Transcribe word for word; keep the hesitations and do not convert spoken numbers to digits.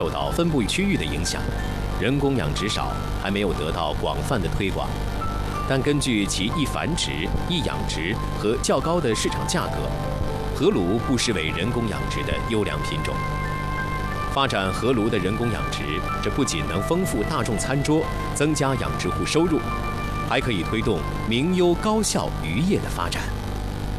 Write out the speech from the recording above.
受到分布区域的影响，人工养殖少，还没有得到广泛的推广。但根据其易繁殖、易养殖和较高的市场价格，河鲈不失为人工养殖的优良品种。发展河鲈的人工养殖，这不仅能丰富大众餐桌，增加养殖户收入，还可以推动名优高效渔业的发展。